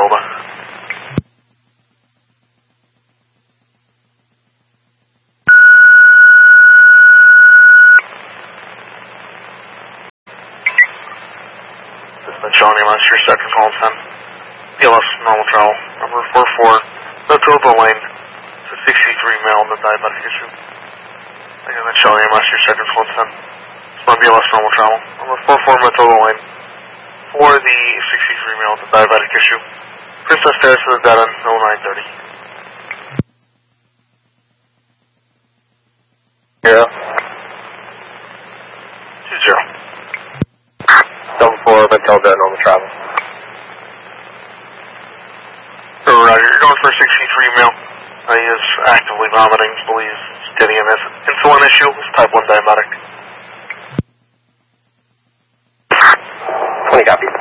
Matilda. Showing you last your second call 10. BLS normal travel. Number 44, Matilda Lane. It's a 63 male with diabetic issue. Again, that's showing you last your second call 10. It's my BLS normal travel. Number 44, Matilda Lane. For the 63 male with diabetic issue. Princess Terrace to the dead end, 0930. Zero. 20. 74 Matilda, normal travel. Roger, you're going for a 63 male. He is actively vomiting, believes he's getting an insulin issue. He's type 1 diabetic. 20 copy.